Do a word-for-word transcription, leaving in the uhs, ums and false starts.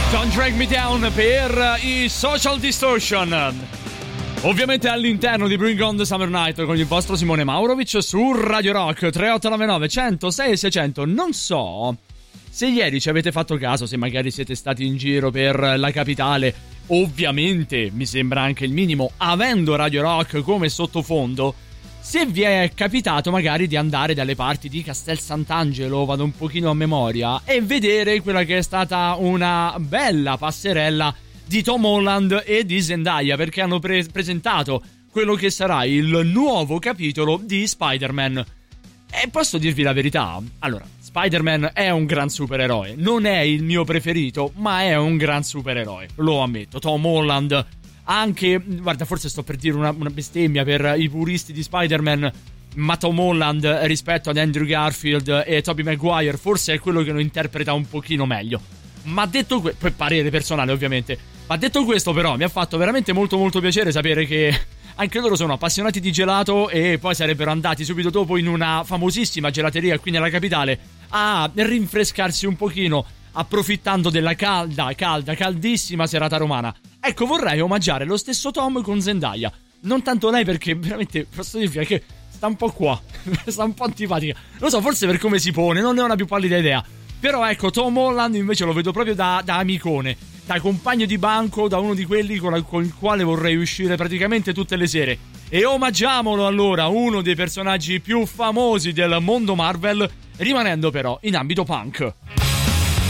Don't Drag Me Down per i Social Distortion. Ovviamente all'interno di Bring On The Summer Night con il vostro Simone Maurovic su Radio Rock. Tre otto nove nove uno zero sei sei zero zero. Non so se ieri ci avete fatto caso, se magari siete stati in giro per la capitale. Ovviamente mi sembra anche il minimo, avendo Radio Rock come sottofondo, se vi è capitato magari di andare dalle parti di Castel Sant'Angelo, vado un pochino a memoria, e vedere quella che è stata una bella passerella di Tom Holland e di Zendaya, perché hanno pre- presentato quello che sarà il nuovo capitolo di Spider-Man. E posso dirvi la verità, allora, Spider-Man è un gran supereroe, non è il mio preferito, ma è un gran supereroe, lo ammetto. Tom Holland, anche, guarda, forse sto per dire una, una bestemmia per i puristi di Spider-Man, ma Tom Holland rispetto ad Andrew Garfield e Tobey Maguire forse è quello che lo interpreta un pochino meglio. Ma detto questo, poi parere personale ovviamente, ma detto questo però mi ha fatto veramente molto molto piacere sapere che anche loro sono appassionati di gelato e poi sarebbero andati subito dopo in una famosissima gelateria qui nella capitale a rinfrescarsi un pochino, approfittando della calda, calda, caldissima serata romana. Ecco, vorrei omaggiare lo stesso Tom con Zendaya. Non tanto lei, perché veramente, posso dirvi che sta un po' qua, sta un po' antipatica. Lo so, forse per come si pone, non ne ho una più pallida idea. Però ecco, Tom Holland invece lo vedo proprio da, da amicone, da compagno di banco, da uno di quelli con, la, con il quale vorrei uscire praticamente tutte le sere. E omaggiamolo allora, uno dei personaggi più famosi del mondo Marvel, rimanendo però in ambito punk.